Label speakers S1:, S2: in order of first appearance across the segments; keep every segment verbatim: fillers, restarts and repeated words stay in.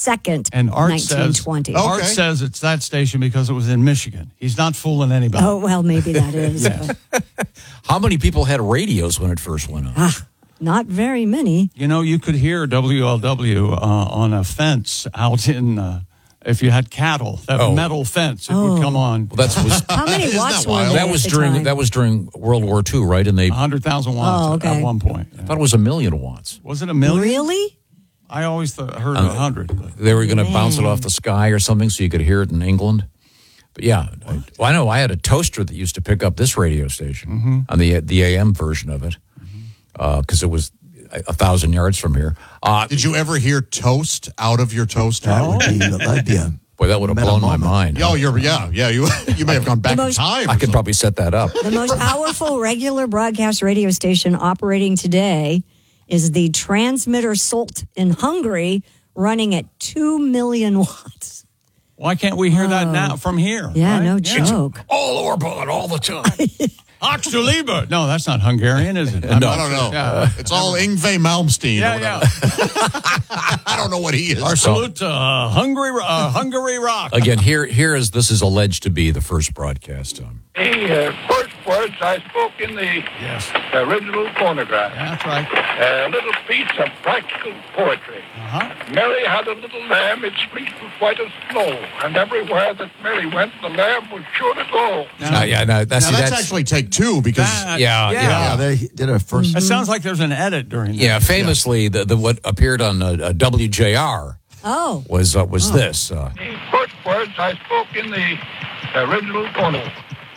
S1: second,
S2: And Art
S1: nineteen
S2: says,
S1: twenty.
S2: Art
S3: Okay.
S2: says it's that station because it was in Michigan. He's not fooling anybody.
S1: Oh, well, maybe that is. but
S4: How many people had radios when it first went on?
S1: not very many.
S2: You know, you could hear W L W uh, on a fence out in, uh, if you had cattle, that
S4: Oh.
S2: metal fence, it
S1: Oh.
S2: would come on.
S4: Well, that's was
S1: How many
S3: Isn't
S1: watts
S3: that
S1: were
S3: wild?
S1: there
S4: that
S1: at
S4: was
S1: the
S4: during
S1: time?
S4: that was during World War Two, right? And they
S2: one hundred thousand watts
S1: Oh,
S2: at-
S1: okay.
S2: at one point.
S4: I thought it was a million watts.
S2: Was it a million?
S1: Really?
S2: I always th- heard a hundred. but-
S4: They were going to bounce it off the sky or something so you could hear it in England. But yeah, I, well, I know I had a toaster that used to pick up this radio station
S2: Mm-hmm.
S4: on the the A M version of it because it was a, a thousand yards from here. Uh,
S3: Did you ever hear toast out of your toaster?
S5: That would be, that'd be a
S4: boy, that would have
S5: meta
S4: blown my
S5: moment.
S4: mind.
S3: Oh, you're yeah, yeah. You you may have gone back in
S1: most-
S3: time.
S4: I could probably set that up.
S1: The most powerful regular broadcast radio station operating today is the transmitter Salt in Hungary, running at two million watts.
S2: Why can't we hear that now from here?
S1: Yeah,
S2: right?
S1: no joke.
S4: All Orban, all the time.
S2: Axel Lieber. No, that's not Hungarian, is it? I'm
S4: No.
S3: I
S2: not
S3: don't
S2: sure.
S3: know.
S2: Yeah.
S3: It's all Ingve Malmsteen.
S2: Yeah,
S3: or
S2: yeah.
S3: whatever. I don't know what he is.
S2: Our salute to uh, Hungary, uh, Hungary Rock.
S4: Again, here here is this is alleged to be the first broadcast. Um,
S6: The uh, first words I spoke in the
S2: Yes.
S6: original phonograph.
S2: Yeah, that's right.
S6: A little piece of practical poetry.
S2: Uh-huh.
S6: Mary had a little lamb, its fleece was white as snow, and everywhere that Mary went, the lamb was sure to go.
S4: uh, yeah, no, that's,
S3: Now, that's,
S4: that's
S3: actually take two because
S2: That-
S4: yeah, yeah.
S5: Yeah, they did a first.
S2: It sounds like there's an edit during that.
S4: yeah. Famously, the, the what appeared on uh, uh, W J R
S1: Oh,
S4: was uh, was this. Uh,
S6: The first words I spoke in the original phonograph.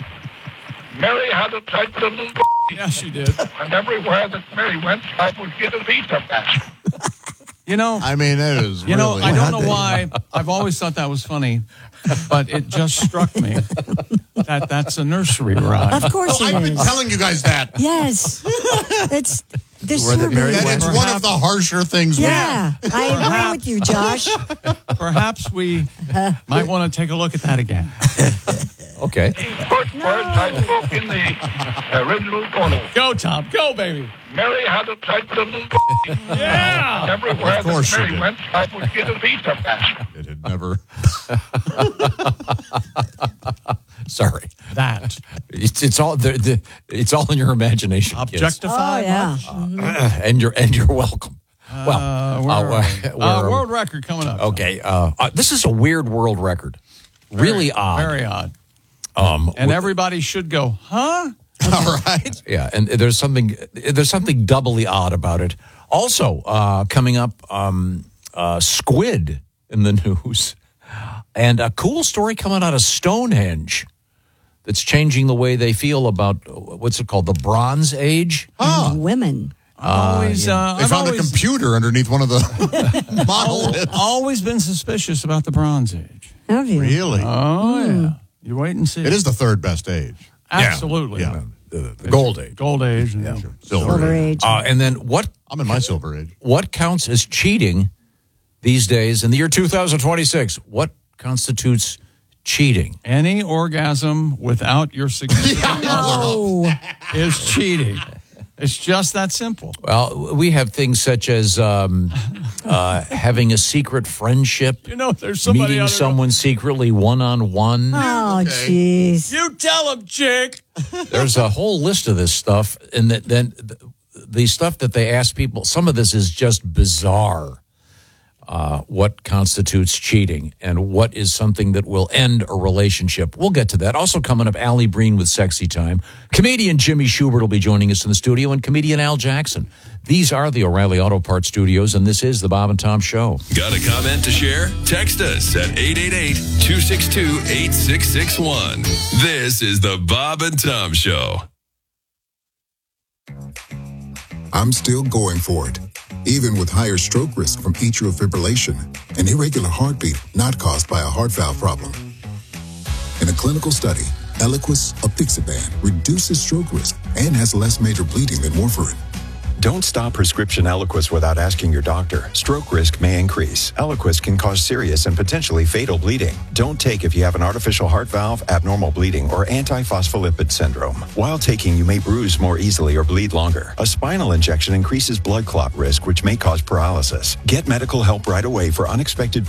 S6: Mary had a tight little
S2: Yeah, she did.
S6: and everywhere that Mary went, I would get a piece of that.
S2: You know,
S3: I mean it is.
S2: you know,
S3: really,
S2: I don't
S5: How'd
S2: know
S5: they-
S2: why. I've always thought that was funny, but it just struck me that that's a nursery rhyme.
S1: of course
S3: Oh,
S1: it
S3: I've been
S1: is.
S3: telling you guys that.
S1: Yes. It's this
S5: Where the Mary
S3: That
S5: went.
S3: it's one of the harsher things. we-
S1: Yeah, I agree with you, Josh.
S2: Perhaps we might want to take a look at that again.
S4: okay.
S6: First words I spoke in the original phonograph.
S2: Go, Tom. Go, baby.
S6: Mary had a tight little
S2: Yeah.
S6: everywhere
S3: Of course
S6: that
S3: she
S6: Mary
S3: did.
S6: went, I would get a piece of that.
S3: It had never.
S4: Sorry.
S2: That.
S4: It's, it's all the, the it's all in your imagination, kids.
S2: Objectify.
S1: Oh, yeah.
S2: much?
S4: and you're and you're welcome. Well,
S2: Uh, where
S4: uh,
S2: are we?
S4: where
S2: Uh,
S4: are we?
S2: world record coming up.
S4: Okay, uh, uh, this is a weird world record. Really odd.
S2: Very odd.
S4: Um,
S2: And everybody should go, huh?
S3: All right.
S4: yeah, and there's something there's something doubly odd about it. Also, uh, coming up, um, uh, squid in the news, and a cool story coming out of Stonehenge that's changing the way they feel about what's it called, the Bronze Age.
S1: Women.
S2: Always, uh,
S3: They
S2: I've
S3: found
S2: always,
S3: a computer underneath one of the monoliths.
S2: always been suspicious about the Bronze Age.
S1: Have you?
S3: Really?
S2: Oh, yeah. You wait and see.
S3: It is the third best age.
S2: Absolutely.
S3: Yeah.
S4: The, the Gold Age.
S2: Gold Age. and-
S3: Silver,
S1: Silver
S3: age.
S1: age.
S4: Uh, and then what
S3: I'm in my silver age.
S4: what counts as cheating these days in the year two thousand twenty-six? What constitutes cheating?
S2: Any orgasm without your significant
S1: Oh,
S2: is cheating. It's just that simple.
S4: Well, we have things such as um, uh, having a secret friendship,
S2: You know, there's somebody
S4: meeting
S2: out there
S4: someone secretly one on one.
S1: oh, jeez.
S2: going, you tell him, chick.
S4: There's a whole list of this stuff, and that, then the, the stuff that they ask people. Some of this is just bizarre. Uh, what constitutes cheating and what is something that will end a relationship. We'll get to that. Also coming up, Allie Breen with Sexy Time. Comedian Jimmy Schubert will be joining us in the studio, and comedian Al Jackson. These are the O'Reilly Auto Parts Studios, and this is the Bob and Tom Show.
S7: Got a comment to share? Text us at eight eight eight, two six two, eight six six one. This is the Bob and Tom Show.
S8: I'm still going for it, even with higher stroke risk from atrial fibrillation, an irregular heartbeat not caused by a heart valve problem. In a clinical study, Eliquis apixaban reduces stroke risk and has less major bleeding than warfarin.
S9: Don't stop prescription Eliquis without asking your doctor. Stroke risk may increase. Eliquis can cause serious and potentially fatal bleeding. Don't take if you have an artificial heart valve, abnormal bleeding, or antiphospholipid syndrome. While taking, you may bruise more easily or bleed longer. A spinal injection increases blood clot risk, which may cause paralysis. Get medical help right away for unexpected bleeding